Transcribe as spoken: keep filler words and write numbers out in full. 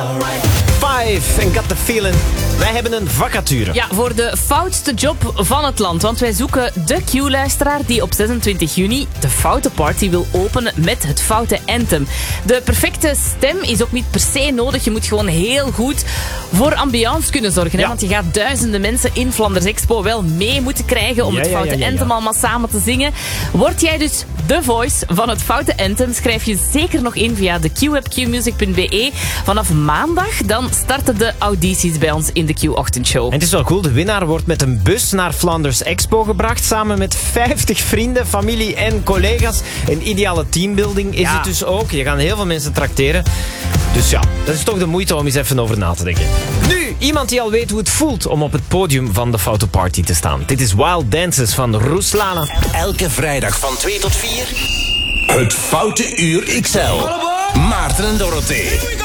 Five and got the feeling. Wij hebben een vacature. Ja, voor de foutste job van het land. Want wij zoeken de Q-luisteraar die op zesentwintig juni de Foute Party wil openen met het foute anthem. De perfecte stem is ook niet per se nodig. Je moet gewoon heel goed voor ambiance kunnen zorgen. Hè? Ja. Want je gaat duizenden mensen in Flanders Expo wel mee moeten krijgen om Ja, het ja, foute ja, ja, ja. anthem allemaal samen te zingen. Word jij dus de voice van het foute anthem? Schrijf je zeker nog in via de Q-app q music punt b e. Vanaf maandag dan starten de audities bij ons in de Q-ochtendshow. En het is wel cool, de winnaar wordt met een bus naar Flanders Expo gebracht, samen met vijftig vrienden, familie en collega's. Een ideale teambuilding is Ja. het dus ook. Je gaat heel veel mensen trakteren. Dus ja, dat is toch de moeite om eens even over na te denken. Nu, iemand die al weet hoe het voelt om op het podium van de Foute Party te staan. Dit is Wild Dances van Ruslana. Elke vrijdag van twee tot vier. Het Foute Uur X L. Maarten en Dorothee.